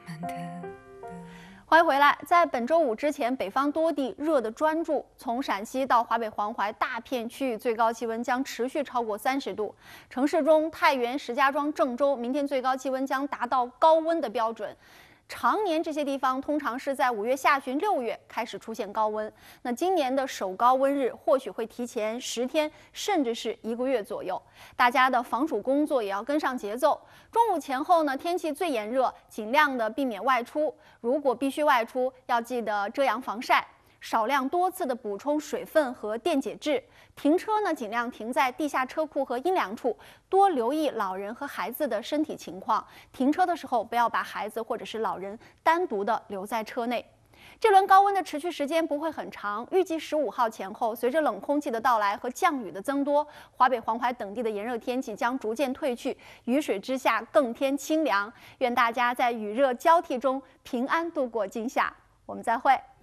欢迎回来。在本周五之前，北方多地热得专注，从陕西到华北黄淮，大片区域最高气温将持续超过30度。城市中，太原、石家庄、郑州明天最高气温将达到高温的标准。常年这些地方通常是在5月下旬、6月开始出现高温，那今年的首高温日或许会提前10天，甚至是1个月左右。大家的防暑工作也要跟上节奏。中午前后呢，天气最炎热，尽量的避免外出。如果必须外出，要记得遮阳防晒。少量多次的补充水分和电解质，停车呢尽量停在地下车库和阴凉处，多留意老人和孩子的身体情况。停车的时候不要把孩子或者是老人单独的留在车内。这轮高温的持续时间不会很长，预计15号前后，随着冷空气的到来和降雨的增多，华北、黄淮等地的炎热天气将逐渐退去，雨水之下更添清凉。愿大家在雨热交替中平安度过今夏。我们再会。